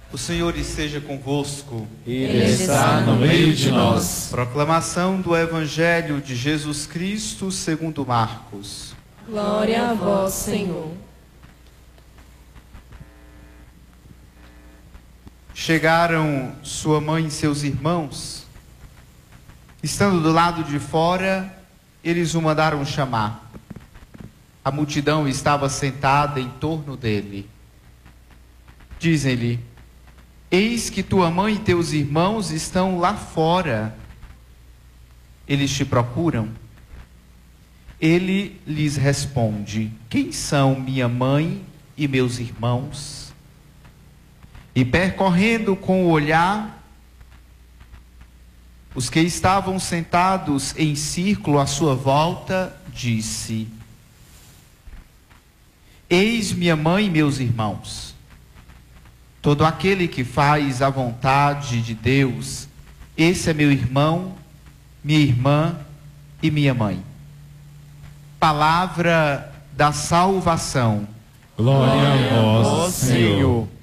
O Senhor esteja convosco. Ele está no meio de nós. Proclamação do Evangelho de Jesus Cristo segundo Marcos. Glória a vós, Senhor. Chegaram sua mãe e seus irmãos. Estando do lado de fora, eles o mandaram chamar. A multidão estava sentada em torno dele. Dizem-lhe: eis que tua mãe e teus irmãos estão lá fora. Eles te procuram. Ele lhes responde: quem são minha mãe e meus irmãos? E percorrendo com o olhar os que estavam sentados em círculo à sua volta, disse: eis minha mãe e meus irmãos. Todo aquele que faz a vontade de Deus, esse é meu irmão, minha irmã e minha mãe. Palavra da salvação. Glória a vós, Senhor.